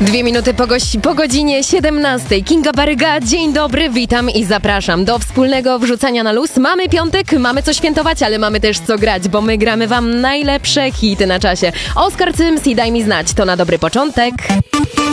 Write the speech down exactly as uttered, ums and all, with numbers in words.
Dwie minuty po, gości, po godzinie siedemnastej. Kinga Baryga, dzień dobry, witam i zapraszam do wspólnego wrzucania na luz. Mamy piątek, mamy co świętować, ale mamy też co grać, bo my gramy wam najlepsze hity na czasie. Oskar Cyms i Daj mi znać, to na dobry początek.